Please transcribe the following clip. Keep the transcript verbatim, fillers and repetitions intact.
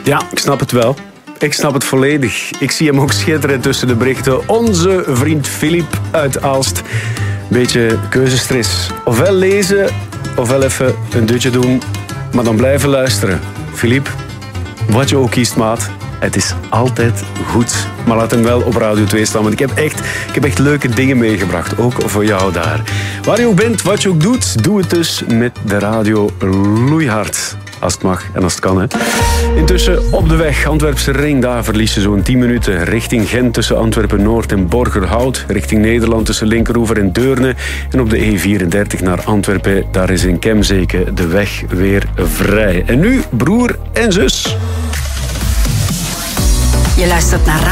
Ja, ik snap het wel. Ik snap het volledig. Ik zie hem ook schitteren tussen de berichten. Onze vriend Filip uit Aalst. Beetje keuzestress. Ofwel lezen, ofwel even een dutje doen. Maar dan blijven luisteren. Filip, wat je ook kiest, maat. Het is altijd goed. Maar laat hem wel op Radio twee staan. Want ik heb echt, ik heb echt leuke dingen meegebracht. Ook voor jou daar. Waar je ook bent, wat je ook doet. Doe het dus met de radio loeihard. Als het mag en als het kan. Hè. Intussen op de weg Antwerpse Ring. Daar verlies je zo'n tien minuten. Richting Gent tussen Antwerpen-Noord en Borgerhout. Richting Nederland tussen Linkeroever en Deurne. En op de E vierendertig naar Antwerpen. Daar is in Kemzeke de weg weer vrij. En nu broer en zus. Je luistert naar